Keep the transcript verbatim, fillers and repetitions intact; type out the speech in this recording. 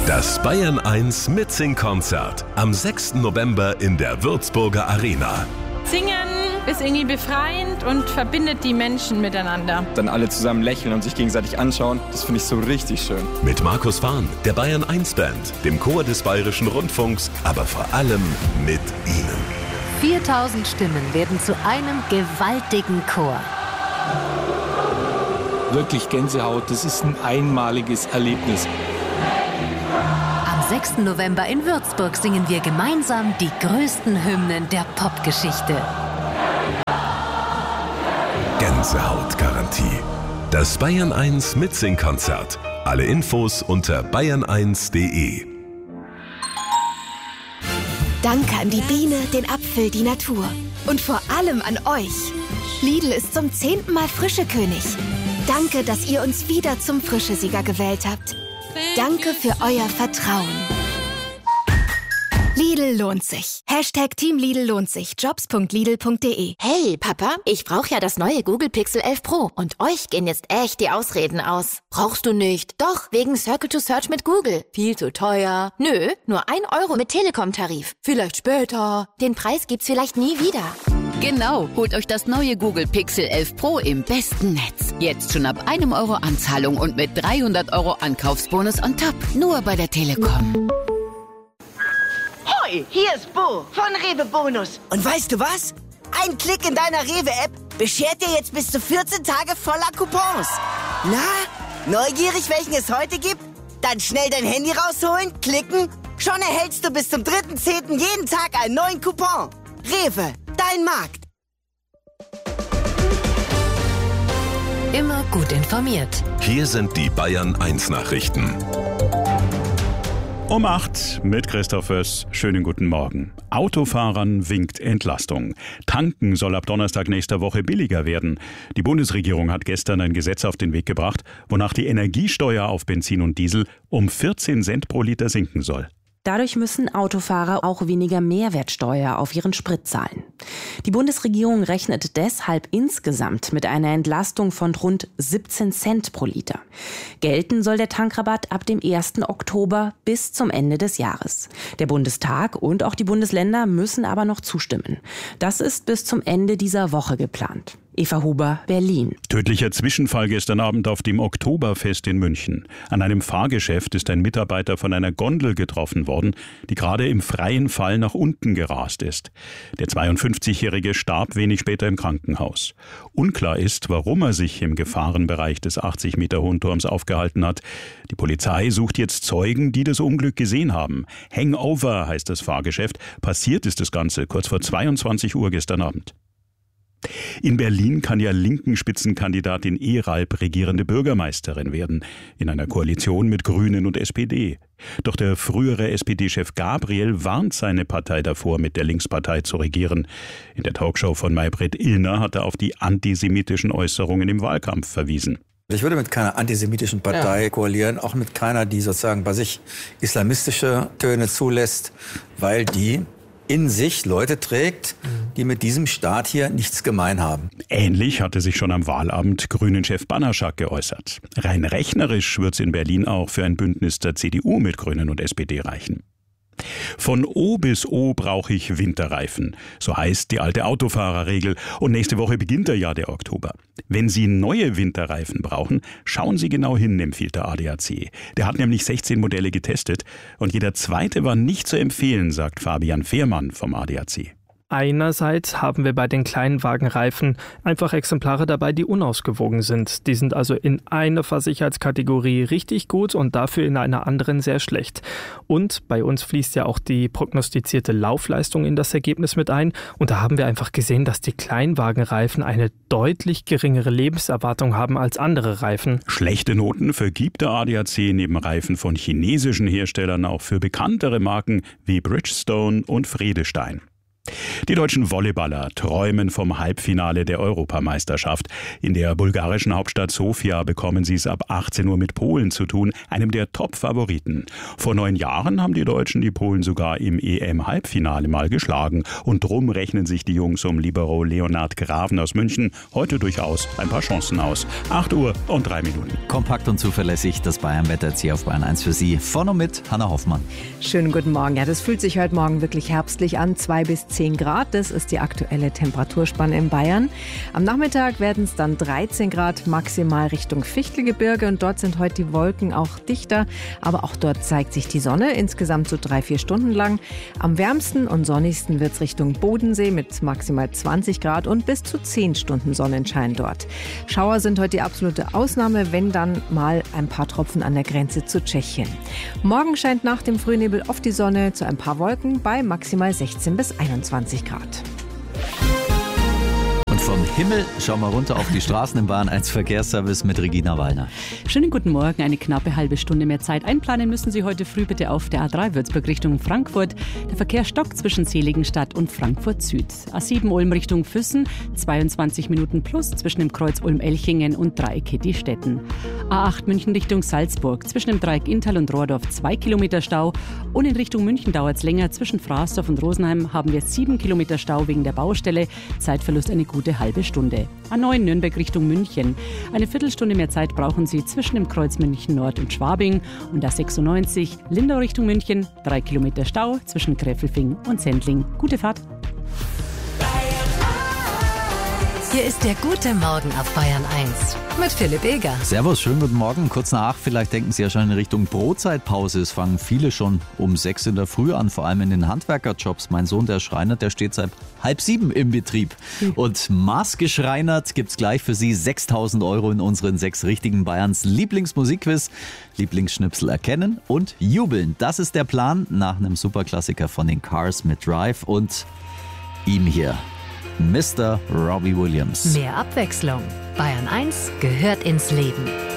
Das Bayern eins Mitsing-Konzert am sechsten November in der Würzburger Arena. Singen ist irgendwie befreiend und verbindet die Menschen miteinander. Dann alle zusammen lächeln und sich gegenseitig anschauen, das finde ich so richtig schön. Mit Markus Fahn, der Bayern eins Band, dem Chor des Bayerischen Rundfunks, aber vor allem mit Ihnen. viertausend Stimmen werden zu einem gewaltigen Chor. Wirklich Gänsehaut, das ist ein einmaliges Erlebnis. Am sechsten November in Würzburg singen wir gemeinsam die größten Hymnen der Popgeschichte. Gänsehautgarantie. Das Bayern eins Mitsing-Konzert. Alle Infos unter bayern eins punkt de. Danke an die Biene, den Apfel, die Natur. Und vor allem an euch. Lidl ist zum zehnten Mal Frischekönig. Danke, dass ihr uns wieder zum Frischesieger gewählt habt. Danke für euer Vertrauen. Lidl lohnt sich. Hashtag Team Lidl lohnt sich. Jobs punkt lidl punkt de. Hey, Papa, ich brauche ja das neue Google Pixel elf Pro. Und euch gehen jetzt echt die Ausreden aus. Brauchst du nicht? Doch, wegen Circle to Search mit Google. Viel zu teuer. Nö, nur ein Euro mit Telekom-Tarif. Vielleicht später. Den Preis gibt's vielleicht nie wieder. Genau, holt euch das neue Google Pixel elf Pro im besten Netz. Jetzt schon ab einem Euro Anzahlung und mit dreihundert Euro Ankaufsbonus on top. Nur bei der Telekom. Hoi, hier ist Bo von Rewe Bonus. Und weißt du was? Ein Klick in deiner Rewe-App beschert dir jetzt bis zu vierzehn Tage voller Coupons. Na, neugierig, welchen es heute gibt? Dann schnell dein Handy rausholen, klicken. Schon erhältst du bis zum dritten zehnten jeden Tag einen neuen Coupon. Rewe, dein Markt. Immer gut informiert. Hier sind die Bayern eins Nachrichten. Um acht mit Christoph Föss. Schönen guten Morgen. Autofahrern winkt Entlastung. Tanken soll ab Donnerstag nächster Woche billiger werden. Die Bundesregierung hat gestern ein Gesetz auf den Weg gebracht, wonach die Energiesteuer auf Benzin und Diesel um vierzehn Cent pro Liter sinken soll. Dadurch müssen Autofahrer auch weniger Mehrwertsteuer auf ihren Sprit zahlen. Die Bundesregierung rechnet deshalb insgesamt mit einer Entlastung von rund siebzehn Cent pro Liter. Gelten soll der Tankrabatt ab dem ersten Oktober bis zum Ende des Jahres. Der Bundestag und auch die Bundesländer müssen aber noch zustimmen. Das ist bis zum Ende dieser Woche geplant. Eva Huber, Berlin. Tödlicher Zwischenfall gestern Abend auf dem Oktoberfest in München. An einem Fahrgeschäft ist ein Mitarbeiter von einer Gondel getroffen worden, die gerade im freien Fall nach unten gerast ist. Der zweiundfünfzigjährige starb wenig später im Krankenhaus. Unklar ist, warum er sich im Gefahrenbereich des achtzig Meter hohen Turms aufgehalten hat. Die Polizei sucht jetzt Zeugen, die das Unglück gesehen haben. Hangover heißt das Fahrgeschäft. Passiert ist das Ganze kurz vor zweiundzwanzig Uhr gestern Abend. In Berlin kann ja linken Spitzenkandidatin Ehralp regierende Bürgermeisterin werden, in einer Koalition mit Grünen und S P D. Doch der frühere S P D-Chef Gabriel warnt seine Partei davor, mit der Linkspartei zu regieren. In der Talkshow von Maybrit Illner hat er auf die antisemitischen Äußerungen im Wahlkampf verwiesen. Ich würde mit keiner antisemitischen Partei ja. koalieren, auch mit keiner, die sozusagen bei sich islamistische Töne zulässt, weil die in sich Leute trägt, die mit diesem Staat hier nichts gemein haben. Ähnlich hatte sich schon am Wahlabend Grünen-Chef Banaschak geäußert. Rein rechnerisch wird es in Berlin auch für ein Bündnis der C D U mit Grünen und S P D reichen. Von O bis O brauche ich Winterreifen. So heißt die alte Autofahrerregel. Und nächste Woche beginnt der Jahr der Oktober. Wenn Sie neue Winterreifen brauchen, schauen Sie genau hin, empfiehlt der A D A C. Der hat nämlich sechzehn Modelle getestet und jeder zweite war nicht zu empfehlen, sagt Fabian Fehrmann vom A D A C. Einerseits haben wir bei den Kleinwagenreifen einfach Exemplare dabei, die unausgewogen sind. Die sind also in einer Fahrsicherheitskategorie richtig gut und dafür in einer anderen sehr schlecht. Und bei uns fließt ja auch die prognostizierte Laufleistung in das Ergebnis mit ein. Und da haben wir einfach gesehen, dass die Kleinwagenreifen eine deutlich geringere Lebenserwartung haben als andere Reifen. Schlechte Noten vergibt der A D A C neben Reifen von chinesischen Herstellern auch für bekanntere Marken wie Bridgestone und Vredestein. Die deutschen Volleyballer träumen vom Halbfinale der Europameisterschaft. In der bulgarischen Hauptstadt Sofia bekommen sie es ab achtzehn Uhr mit Polen zu tun, einem der Top-Favoriten. Vor neun Jahren haben die Deutschen die Polen sogar im E M-Halbfinale mal geschlagen. Und drum rechnen sich die Jungs um Libero Leonhard Graven aus München heute durchaus ein paar Chancen aus. acht Uhr und drei Minuten. Kompakt und zuverlässig das Bayern-Wetter jetzt hier auf Bayern eins für Sie. Von und mit Hanna Hoffmann. Schönen guten Morgen. Ja, das fühlt sich heute Morgen wirklich herbstlich an. zwei bis zehn Grad, das ist die aktuelle Temperaturspanne in Bayern. Am Nachmittag werden es dann dreizehn Grad, maximal Richtung Fichtelgebirge. Und dort sind heute die Wolken auch dichter. Aber auch dort zeigt sich die Sonne, insgesamt so drei, vier Stunden lang. Am wärmsten und sonnigsten wird es Richtung Bodensee mit maximal zwanzig Grad und bis zu zehn Stunden Sonnenschein dort. Schauer sind heute die absolute Ausnahme, wenn dann mal ein paar Tropfen an der Grenze zu Tschechien. Morgen scheint nach dem Frühnebel oft die Sonne, zu ein paar Wolken bei maximal sechzehn bis einundzwanzig Grad. Und vom Himmel schauen wir runter auf die Straßen im Bayern eins Verkehrsservice mit Regina Wallner. Schönen guten Morgen, eine knappe halbe Stunde mehr Zeit einplanen müssen Sie heute früh bitte auf der A drei Würzburg Richtung Frankfurt. Der Verkehr stockt zwischen Seligenstadt und Frankfurt Süd. A sieben Ulm Richtung Füssen, zweiundzwanzig Minuten plus zwischen dem Kreuz Ulm-Elchingen und Dreieck Heddistetten. A acht München Richtung Salzburg, zwischen dem Dreieck Inntal und Rohrdorf zwei Kilometer Stau. Und in Richtung München dauert es länger. Zwischen Fraßdorf und Rosenheim haben wir sieben Kilometer Stau wegen der Baustelle. Zeitverlust eine gute halbe Stunde. A neun Nürnberg Richtung München. Eine Viertelstunde mehr Zeit brauchen Sie zwischen dem Kreuz München Nord und Schwabing. Und A sechsundneunzig Lindau Richtung München. Drei Kilometer Stau zwischen Gräfelfing und Sendling. Gute Fahrt. Hier ist der gute Morgen auf Bayern eins mit Philipp Eger. Servus, schönen guten Morgen. Kurz nach acht, vielleicht denken Sie ja schon in Richtung Brotzeitpause. Es fangen viele schon um sechs in der Früh an, vor allem in den Handwerkerjobs. Mein Sohn, der Schreiner, der steht seit halb sieben im Betrieb. Und maßgeschreinert gibt's gleich für Sie sechstausend Euro in unseren sechs richtigen Bayerns Lieblingsmusikquiz. Lieblingsschnipsel erkennen und jubeln. Das ist der Plan nach einem Superklassiker von den Cars mit Drive und ihm hier. Mister Robbie Williams. Mehr Abwechslung. Bayern eins gehört ins Leben.